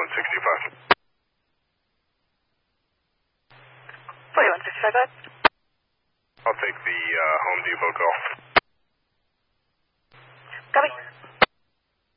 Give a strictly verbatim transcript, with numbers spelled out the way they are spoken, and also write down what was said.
forty-one sixty-five. forty-one sixty-five, I'll take the uh, Home Depot call.